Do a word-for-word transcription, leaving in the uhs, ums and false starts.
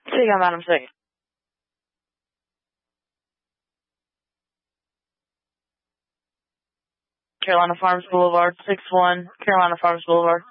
Take on Madam six. Carolina Farms Boulevard, six one, Carolina Farms Boulevard.